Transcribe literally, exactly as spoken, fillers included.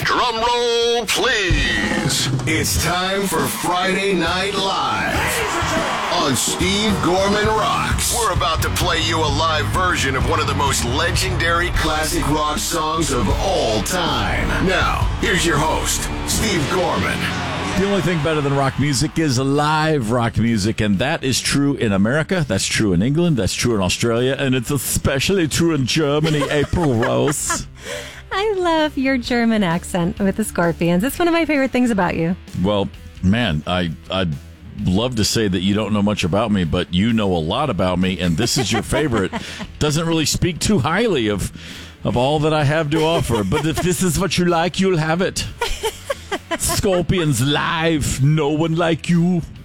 Drum roll, please. It's time for Friday Night Live on Steve Gorman Rocks. We're about to play you a live version of one of the most legendary classic rock songs of all time. Now, here's your host, Steve Gorman. The only thing better than rock music is live rock music, and that is true in America, that's true in England, that's true in Australia, and it's especially true in Germany, April Rose. I love your German accent with the Scorpions. It's one of my favorite things about you. Well, man, I, I'd love to say that you don't know much about me, but you know a lot about me, and this is your favorite. Doesn't really speak too highly of, of all that I have to offer, but if this is what you like, you'll have it. Scorpions live, no one like you.